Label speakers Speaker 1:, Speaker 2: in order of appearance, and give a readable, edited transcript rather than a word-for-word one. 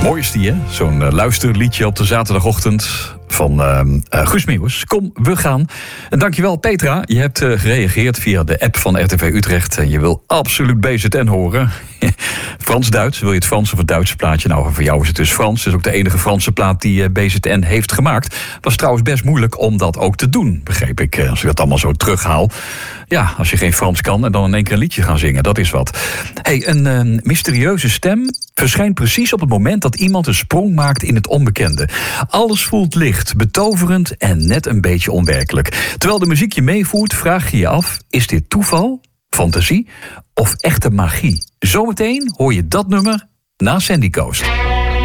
Speaker 1: Mooi is die, hè? Zo'n luisterliedje op de zaterdagochtend van Guus Meeuwis. Kom, we gaan. En dankjewel Petra, je hebt gereageerd via de app van RTV Utrecht. En je wil absoluut BZN horen. Frans-Duits, wil je het Frans of het Duitse plaatje? Nou, voor jou is het dus Frans. Het is ook de enige Franse plaat die BZN heeft gemaakt. Was trouwens best moeilijk om dat ook te doen, begreep ik. Als ik dat allemaal zo terughaal. Ja, als je geen Frans kan en dan in één keer een liedje gaan zingen, dat is wat. Hey, een mysterieuze stem verschijnt precies op het moment dat iemand een sprong maakt in het onbekende. Alles voelt licht, betoverend en net een beetje onwerkelijk. Terwijl de muziek je meevoert, vraag je je af, is dit toeval, fantasie of echte magie? Zometeen hoor je dat nummer na Sandy Coast.